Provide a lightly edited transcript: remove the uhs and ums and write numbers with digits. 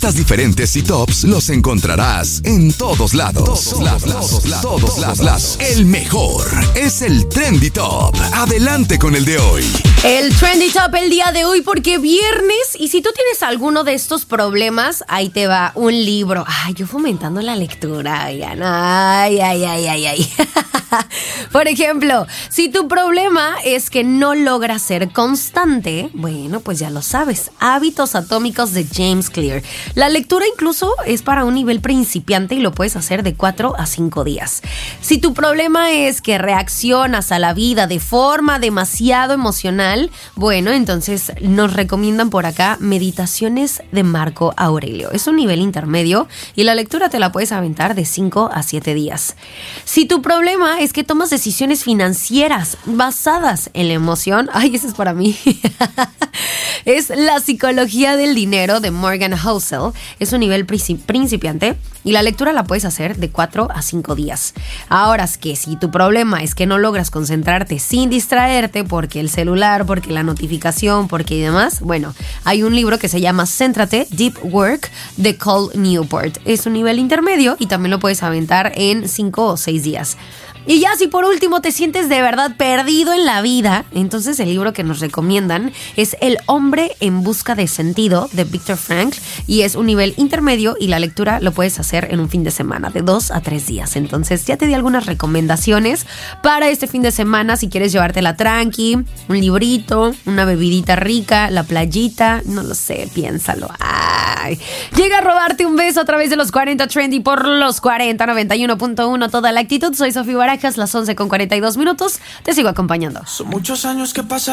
artistas diferentes y tops los encontrarás en todos lados. Todos lados. El mejor es el Trendy Top. Adelante con el de hoy. El Trendy Top el día de hoy porque viernes, y si tú tienes alguno de estos problemas, ahí te va un libro. Ay, yo fomentando la lectura, oigan. Ay. Por ejemplo, si tu problema es que no logras ser constante, bueno, pues ya lo sabes. Hábitos Atómicos de James Clear. La lectura incluso es para un nivel principiante y lo puedes hacer de 4 a 5 días. Si tu problema es que reaccionas a la vida de forma demasiado emocional, bueno, entonces nos recomiendan por acá Meditaciones de Marco Aurelio. Es un nivel intermedio y la lectura te la puedes aventar de 5 a 7 días. Si tu problema es que tomas decisiones financieras basadas en la emoción, ay, ese es para mí. Es La Psicología del Dinero de Morgan Housel. Es un nivel principiante y la lectura la puedes hacer de 4 a 5 días. Ahora es que si tu problema es que no logras concentrarte sin distraerte porque el celular, porque la notificación, porque y demás, bueno, hay un libro que se llama Céntrate, Deep Work de Cal Newport. Es un nivel intermedio y también lo puedes aventar en 5 o 6 días. Y ya si por último te sientes de verdad perdido en la vida, entonces el libro que nos recomiendan es El hombre en busca de sentido de Viktor Frankl y es un nivel intermedio y la lectura lo puedes hacer en un fin de semana de 2 a 3 días. Entonces ya te di algunas recomendaciones para este fin de semana si quieres llevártela tranqui, un librito, una bebidita rica, la playita, no lo sé, piénsalo. Ay. Llega a robarte un beso a través de los 40 Trendy por los 40 91.1 toda la actitud. Soy Sofía Barajas, las 11:42. Te sigo acompañando. Son muchos años que pasan.